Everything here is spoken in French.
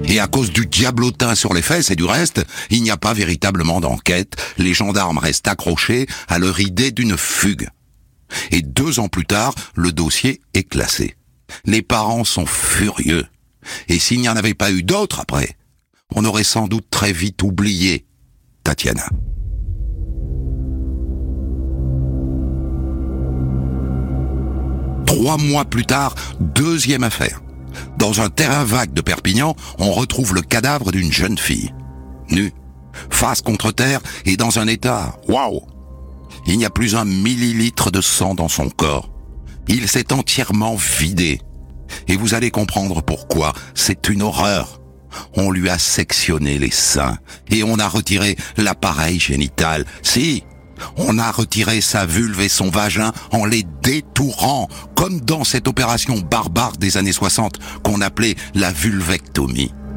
Et à cause du diablotin sur les fesses et du reste, il n'y a pas véritablement d'enquête. Les gendarmes restent accrochés à leur idée d'une fugue. Et 2 ans plus tard, le dossier est classé. Les parents sont furieux. Et s'il n'y en avait pas eu d'autres après, on aurait sans doute très vite oublié Tatiana. Trois mois plus tard, 2e affaire. Dans un terrain vague de Perpignan, on retrouve le cadavre d'une jeune fille. Nue, face contre terre et dans un état, waouh! Il n'y a plus 1 millilitre de sang dans son corps. Il s'est entièrement vidé. Et vous allez comprendre pourquoi, c'est une horreur. On lui a sectionné les seins et on a retiré l'appareil génital. Si, on a retiré sa vulve et son vagin en les détourant, comme dans cette opération barbare des années 60 qu'on appelait la vulvectomie.